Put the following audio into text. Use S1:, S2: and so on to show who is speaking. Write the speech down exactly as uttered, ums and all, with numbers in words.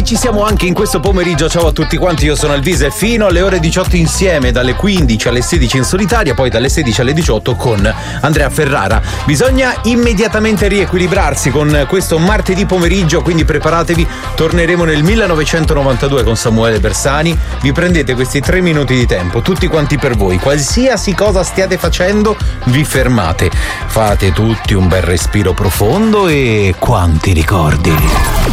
S1: ci siamo anche in questo pomeriggio. Ciao a tutti quanti, io sono Elvise, fino alle ore diciotto insieme, dalle quindici alle sedici in solitaria, poi dalle sedici alle diciotto con Andrea Ferrara. Bisogna immediatamente riequilibrarsi con questo martedì pomeriggio, quindi preparatevi, torneremo nel millenovecentonovantadue con Samuele Bersani. Vi prendete questi tre minuti di tempo, tutti quanti per voi, qualsiasi cosa stiate facendo, vi fermate, fate tutti un bel respiro profondo e quanti ricordi.